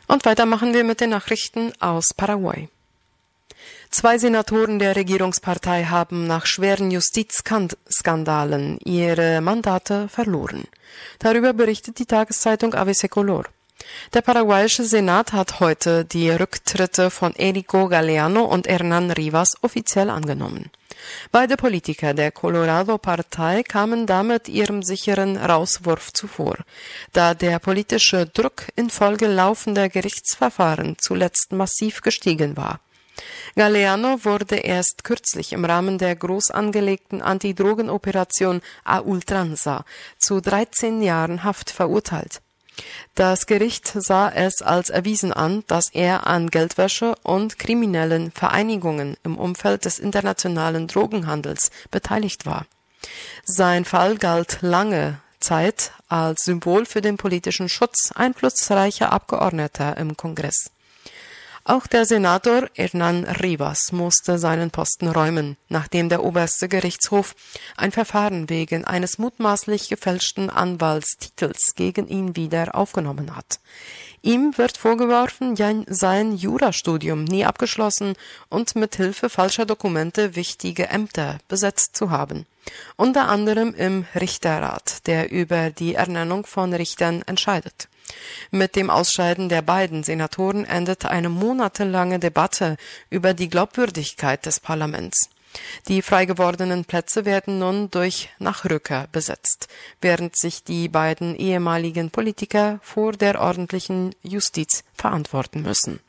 Und weiter machen wir mit den Nachrichten aus Paraguay. 2 Senatoren der Regierungspartei haben nach schweren Justizskandalen ihre Mandate verloren. Darüber berichtet die Tageszeitung ABC Color. Der paraguayische Senat hat heute die Rücktritte von Érico Galeano und Hernán Rivas offiziell angenommen. Beide Politiker der Colorado-Partei kamen damit ihrem sicheren Rauswurf zuvor, da der politische Druck infolge laufender Gerichtsverfahren zuletzt massiv gestiegen war. Galeano wurde erst kürzlich im Rahmen der groß angelegten Antidrogenoperation A Ultranza zu 13 Jahren Haft verurteilt. Das Gericht sah es als erwiesen an, dass er an Geldwäsche und kriminellen Vereinigungen im Umfeld des internationalen Drogenhandels beteiligt war. Sein Fall galt lange Zeit als Symbol für den politischen Schutz einflussreicher Abgeordneter im Kongress. Auch der Senator Hernán Rivas musste seinen Posten räumen, nachdem der oberste Gerichtshof ein Verfahren wegen eines mutmaßlich gefälschten Anwaltstitels gegen ihn wieder aufgenommen hat. Ihm wird vorgeworfen, sein Jurastudium nie abgeschlossen und mit Hilfe falscher Dokumente wichtige Ämter besetzt zu haben. Unter anderem im Richterrat, der über die Ernennung von Richtern entscheidet. Mit dem Ausscheiden der beiden Senatoren endet eine monatelange Debatte über die Glaubwürdigkeit des Parlaments. Die frei gewordenen Plätze werden nun durch Nachrücker besetzt, während sich die beiden ehemaligen Politiker vor der ordentlichen Justiz verantworten müssen.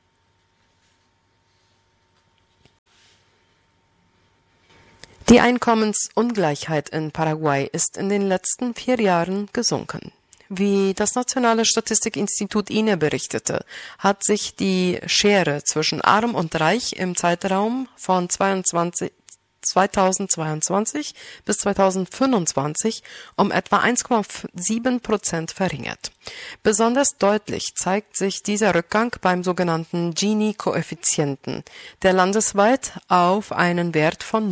Die Einkommensungleichheit in Paraguay ist in den letzten 4 Jahren gesunken. Wie das Nationale Statistikinstitut INE berichtete, hat sich die Schere zwischen Arm und Reich im Zeitraum von 2022 bis 2025 um etwa 1,7% verringert. Besonders deutlich zeigt sich dieser Rückgang beim sogenannten Gini-Koeffizienten, der landesweit auf einen Wert von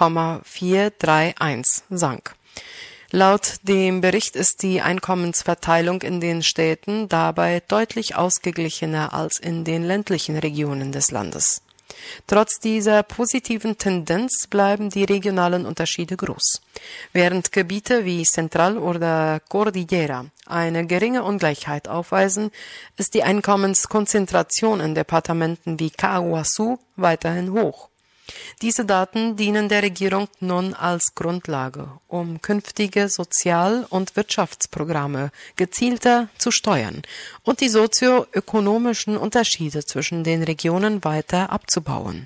0,431 sank. Laut dem Bericht ist die Einkommensverteilung in den Städten dabei deutlich ausgeglichener als in den ländlichen Regionen des Landes. Trotz dieser positiven Tendenz bleiben die regionalen Unterschiede groß. Während Gebiete wie Central oder Cordillera eine geringe Ungleichheit aufweisen, ist die Einkommenskonzentration in Departementen wie Caguazú weiterhin hoch. Diese Daten dienen der Regierung nun als Grundlage, um künftige Sozial- und Wirtschaftsprogramme gezielter zu steuern und die sozioökonomischen Unterschiede zwischen den Regionen weiter abzubauen.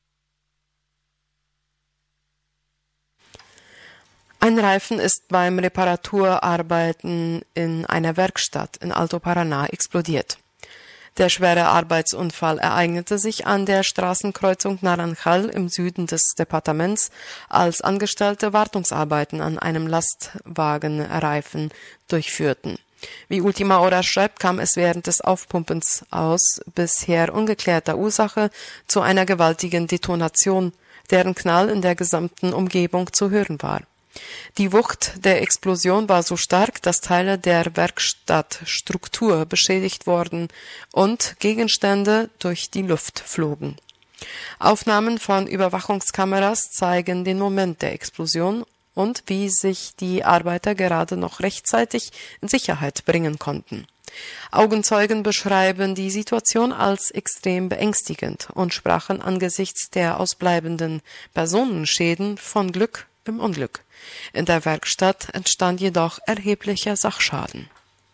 Ein Reifen ist beim Reparaturarbeiten in einer Werkstatt in Alto Paraná explodiert. Der schwere Arbeitsunfall ereignete sich an der Straßenkreuzung Naranjal im Süden des Departements, als Angestellte Wartungsarbeiten an einem Lastwagenreifen durchführten. Wie Ultima Hora schreibt, kam es während des Aufpumpens aus bisher ungeklärter Ursache zu einer gewaltigen Detonation, deren Knall in der gesamten Umgebung zu hören war. Die Wucht der Explosion war so stark, dass Teile der Werkstattstruktur beschädigt wurden und Gegenstände durch die Luft flogen. Aufnahmen von Überwachungskameras zeigen den Moment der Explosion und wie sich die Arbeiter gerade noch rechtzeitig in Sicherheit bringen konnten. Augenzeugen beschreiben die Situation als extrem beängstigend und sprachen angesichts der ausbleibenden Personenschäden von Glück im Unglück. In der Werkstatt entstand jedoch erheblicher Sachschaden.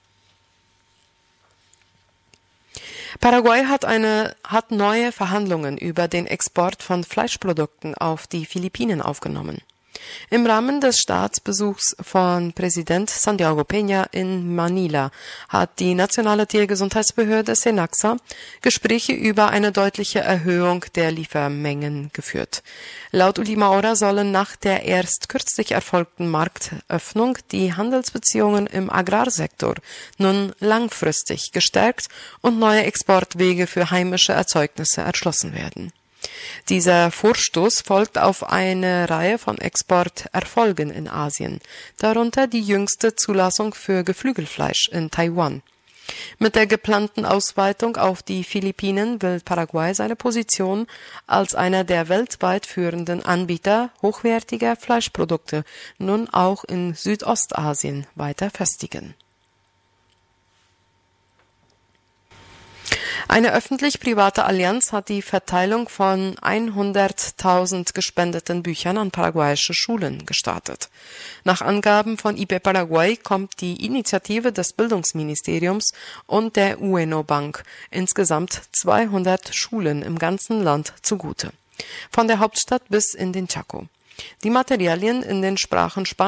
Paraguay hat neue Verhandlungen über den Export von Fleischprodukten auf die Philippinen aufgenommen. Im Rahmen des Staatsbesuchs von Präsident Santiago Peña in Manila hat die nationale Tiergesundheitsbehörde SENAXA Gespräche über eine deutliche Erhöhung der Liefermengen geführt. Laut Ultima Hora sollen nach der erst kürzlich erfolgten Marktöffnung die Handelsbeziehungen im Agrarsektor nun langfristig gestärkt und neue Exportwege für heimische Erzeugnisse erschlossen werden. Dieser Vorstoß folgt auf eine Reihe von Exporterfolgen in Asien, darunter die jüngste Zulassung für Geflügelfleisch in Taiwan. Mit der geplanten Ausweitung auf die Philippinen will Paraguay seine Position als einer der weltweit führenden Anbieter hochwertiger Fleischprodukte nun auch in Südostasien weiter festigen. Eine öffentlich-private Allianz hat die Verteilung von 100.000 gespendeten Büchern an paraguayische Schulen gestartet. Nach Angaben von IP Paraguay kommt die Initiative des Bildungsministeriums und der UNO Bank insgesamt 200 Schulen im ganzen Land zugute, von der Hauptstadt bis in den Chaco. Die Materialien in den Sprachen